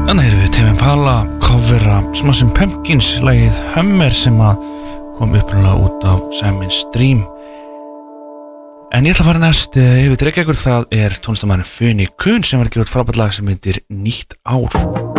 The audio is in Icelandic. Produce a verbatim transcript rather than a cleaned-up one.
Þannig erum við Tame Impala covera Smashing Pumpkins lagið Hummer sem að kom upprunalega út á Simon's Dream. En ég ætla að fara næst yfir til Reykjavíkur. Það er tónlistarmaðurinn Funny Kun sem var að gefa út frábært lag sem heitir Nýtt ár.